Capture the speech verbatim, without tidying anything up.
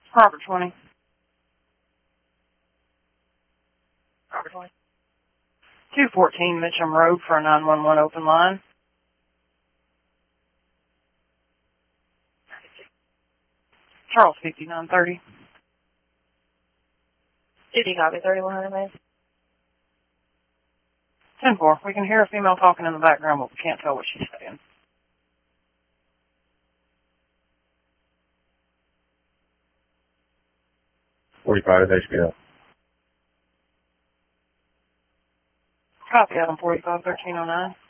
Robert twenty. Robert twenty. two fourteen Mitcham Road for a nine one one open line. Charles fifty-nine thirty. Duty copy, thirty-one hundred man. ten four. We can hear a female talking in the background, but we can't tell what she's saying. forty-five H P L. Copy, Adam forty-five thirteen oh nine.